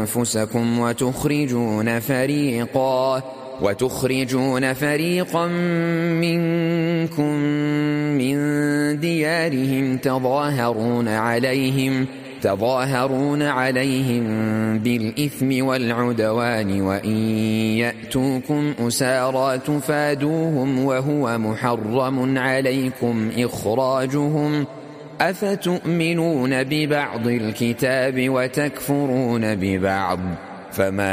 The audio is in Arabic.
أنفسكم وتخرجون فريقا منكم من ديارهم تظاهرون عليهم بالإثم والعدوان وإن يأتوكم أسارى تفادوهم وهو محرم عليكم إخراجهم أفتؤمنون ببعض الكتاب وتكفرون ببعض فما